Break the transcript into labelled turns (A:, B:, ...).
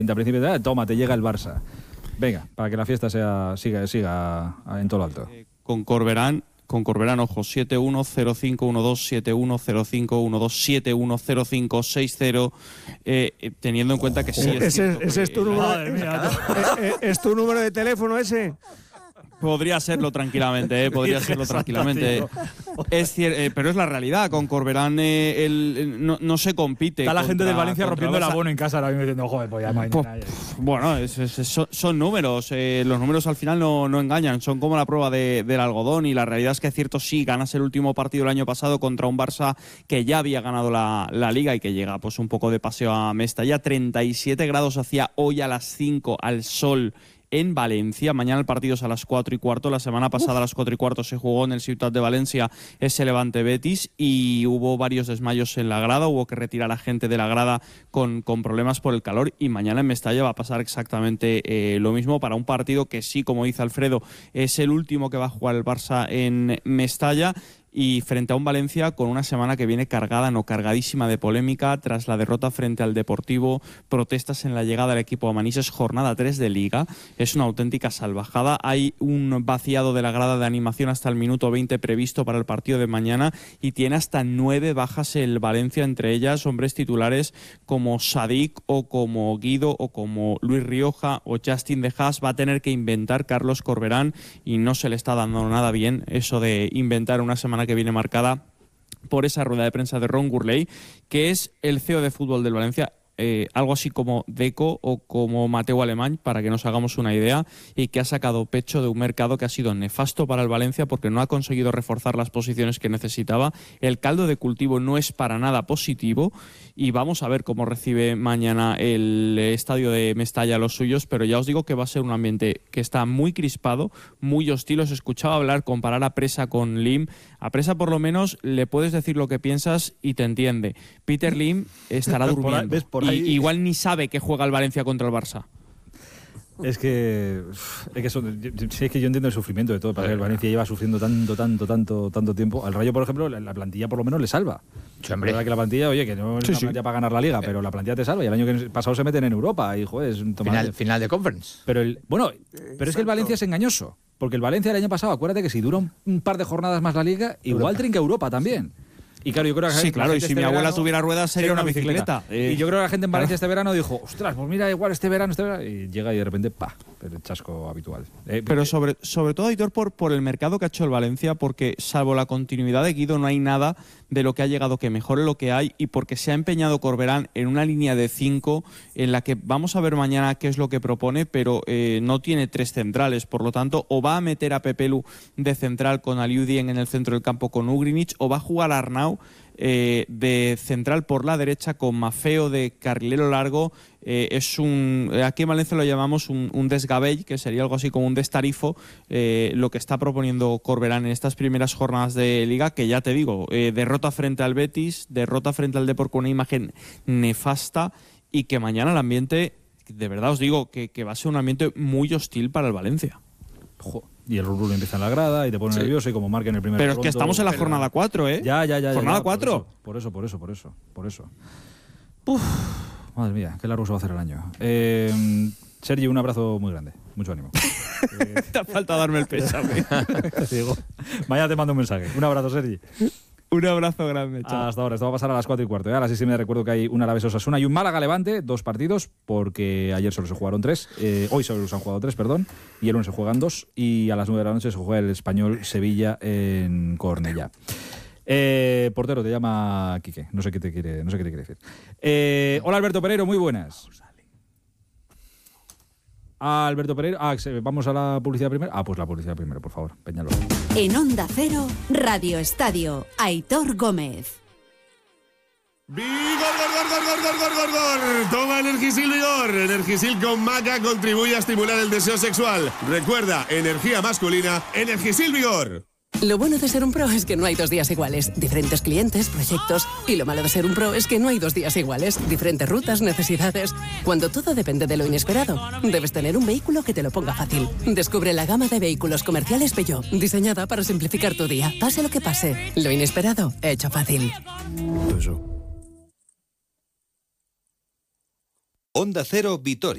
A: A principio de toma, te llega el Barça. Venga, para que la fiesta siga en todo lo alto.
B: Con Corberán, ojo, 7-1-0-5-1-2, 7-1-0-5-1-2, 7-1-0-5-6-0, teniendo en cuenta que sí
C: ese es tu número. ¿Es tu número de teléfono ese?
B: Podría serlo tranquilamente, Es cierto, pero es la realidad. Con Corberán no se compite.
A: Está la gente del Valencia rompiendo el abono en casa ahora mismo diciendo, joder, pues ya no hay nada.
B: Bueno, son números. Los números al final no engañan. Son como la prueba del algodón. Y la realidad es que es cierto, sí, ganas el último partido el año pasado contra un Barça que ya había ganado la Liga y que llega pues un poco de paseo a Mestalla. 37 grados hacía hoy a las 5 al sol en Valencia. Mañana el partido es a las 4:15. La semana pasada a las 4:15 se jugó en el Ciutat de Valencia ese Levante Betis y hubo varios desmayos en la grada. Hubo que retirar a gente de la grada con problemas por el calor, y mañana en Mestalla va a pasar exactamente lo mismo para un partido que sí, como dice Alfredo, es el último que va a jugar el Barça en Mestalla. Y frente a un Valencia con una semana que viene cargadísima de polémica tras la derrota frente al Deportivo, protestas en la llegada del equipo a Manises, jornada 3 de Liga. Es una auténtica salvajada. Hay un vaciado de la grada de animación hasta el minuto 20 previsto para el partido de mañana y tiene hasta 9 bajas el Valencia, entre ellas hombres titulares como Sadik o como Guido o como Luis Rioja o Justin De Haas. Va a tener que inventar Carlos Corberán y no se le está dando nada bien eso de inventar una semana que viene marcada por esa rueda de prensa de Ron Gurley, que es el CEO de fútbol del Valencia, algo así como Deco o como Mateu Alemany, para que nos hagamos una idea, y que ha sacado pecho de un mercado que ha sido nefasto para el Valencia porque no ha conseguido reforzar las posiciones que necesitaba. El caldo de cultivo no es para nada positivo y vamos a ver cómo recibe mañana el estadio de Mestalla a los suyos, pero ya os digo que va a ser un ambiente que está muy crispado, muy hostil. Os escuchaba comparar a Presa con Lim. A Presa por lo menos le puedes decir lo que piensas y te entiende. Peter Lim estará durmiendo. Igual ni sabe que juega el Valencia contra el Barça.
A: Es que yo entiendo el sufrimiento de todo. Para que el Valencia lleva sufriendo tanto tiempo. Al Rayo, por ejemplo, la plantilla por lo menos le salva.
D: Sí, hombre.
A: La verdad que la plantilla, oye, que no es una plantilla para ganar la Liga, pero la plantilla te salva. Y el año pasado se meten en Europa y, joder, es un
D: final de Conference.
A: Pero es que el Valencia es engañoso. Porque el Valencia el año pasado, acuérdate que si dura un par de jornadas más la Liga, igual trinca Europa también. Y claro, yo creo que
B: sí, claro, y si mi abuela tuviera ruedas sería una bicicleta.
A: Y yo creo que la gente en Valencia este verano dijo, ostras, pues mira, igual este verano, y llega y de repente, el chasco habitual.
B: Pero sobre todo, Aitor, por el mercado que ha hecho el Valencia, porque salvo la continuidad de Guido no hay nada de lo que ha llegado que mejore lo que hay, y porque se ha empeñado Corberán en una línea de 5 en la que vamos a ver mañana qué es lo que propone, pero no tiene 3 centrales, por lo tanto, o va a meter a Pepelu de central con Aliou Dieng en el centro del campo con Ugrinic, o va a jugar a Arnau de central por la derecha con Maffeo de carrilero largo. Aquí en Valencia lo llamamos un desgabell, que sería algo así como un destarifo, lo que está proponiendo Corberán en estas primeras jornadas de Liga, que ya te digo, derrota frente al Betis, derrota frente al Depor con una imagen nefasta, y que mañana el ambiente, de verdad os digo, que va a ser un ambiente muy hostil para el Valencia.
A: Y el rulo empieza en la grada y te pone nervioso, y como marquen el primer
B: Pero es que estamos en la jornada 4, ¿eh?
A: Ya.
B: Jornada 4.
A: Por eso. Uf, madre mía, qué largo se va a hacer el año. Sergi, un abrazo muy grande. Mucho ánimo.
B: Te ha faltado darme el pésame.
A: Mañana te mando un mensaje. Un abrazo, Sergi.
B: Un abrazo grande, chao.
A: Hasta ahora, esto va a pasar a las 4:15. A las 6:30 recuerdo que hay un Alavés Osasuna y un Málaga Levante, 2 partidos, porque ayer solo se jugaron 3, hoy solo se han jugado 3, perdón, y el lunes se juegan 2, y a las 9 de la noche se juega el Español Sevilla en Cornellá. Portero, te llama Quique, no sé qué te quiere decir. Hola, Alberto Pereiro, muy buenas. Alberto Pereiro. Vamos a la publicidad primero. Pues la publicidad primero, por favor. Peñalo.
E: En Onda Cero, Radio Estadio, Aitor Gómez.
F: ¡Vigor! Toma Energisil Vigor. Energisil con maca contribuye a estimular el deseo sexual. Recuerda, energía masculina, Energisil Vigor.
G: Lo bueno de ser un pro es que no hay 2 días iguales. Diferentes clientes, proyectos. Y lo malo de ser un pro es que no hay 2 días iguales. Diferentes rutas, necesidades. Cuando todo depende de lo inesperado, debes tener un vehículo que te lo ponga fácil. Descubre la gama de vehículos comerciales Peugeot, diseñada para simplificar tu día. Pase lo que pase, lo inesperado, hecho fácil.
H: Onda Cero, Vitoria.